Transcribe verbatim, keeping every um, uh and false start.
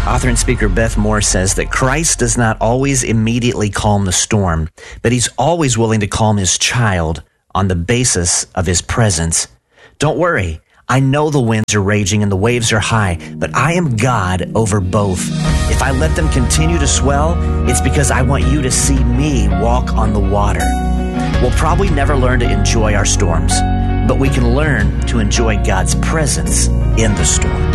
Author and speaker Beth Moore says that Christ does not always immediately calm the storm, but he's always willing to calm his child on the basis of his presence. Don't worry. I know the winds are raging and the waves are high, but I am God over both. If I let them continue to swell, it's because I want you to see me walk on the water. We'll probably never learn to enjoy our storms, but we can learn to enjoy God's presence in the storm.